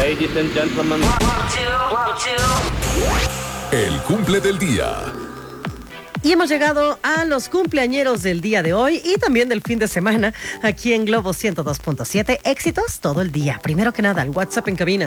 Ladies and gentlemen. El cumple del día. Y hemos llegado a los cumpleañeros del día de hoy y también del fin de semana aquí en Globo 102.7. Éxitos todo el día. Primero que nada, el WhatsApp en cabina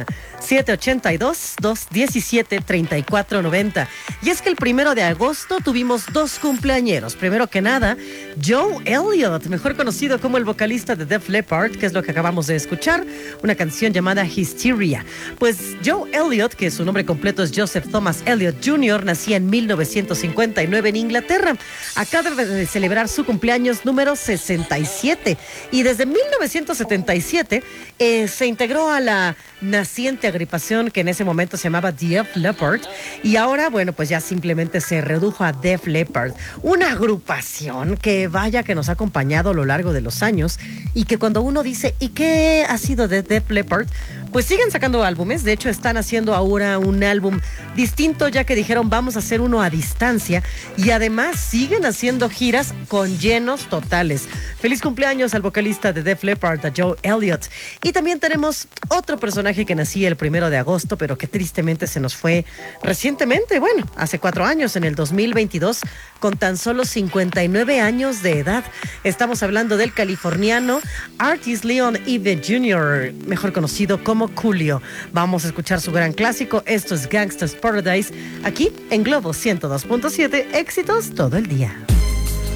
782-217-3490. Y es que el 1 de agosto tuvimos dos cumpleañeros. Primero que nada, Joe Elliott, mejor conocido como el vocalista de Def Leppard, que es lo que acabamos de escuchar, una canción llamada Hysteria. Pues Joe Elliott, que su nombre completo es Joseph Thomas Elliott Jr., nacía en 1959 en Inglaterra. Acaba de celebrar su cumpleaños número 67 y desde 1977 se integró a la naciente agrupación que en ese momento se llamaba Def Leppard y ahora, bueno, pues ya simplemente se redujo a Def Leppard, una agrupación que vaya que nos ha acompañado a lo largo de los años y que cuando uno dice ¿y qué ha sido de Def Leppard? Pues siguen sacando álbumes, de hecho están haciendo ahora un álbum distinto ya que dijeron vamos a hacer uno a distancia y además siguen haciendo giras con llenos totales. Feliz cumpleaños al vocalista de Def Leppard, a Joe Elliott. Y también tenemos otro personaje que nacía el 1 de agosto, pero que tristemente se nos fue recientemente, bueno, hace 4 años, en el 2022, con tan solo 59 años de edad. Estamos hablando del californiano Artis Leon Eve Jr., mejor conocido como Coolio. Vamos a escuchar su gran clásico. Esto es Gangsta's Paradise, aquí en Globo 102.7. Éxitos todo el día.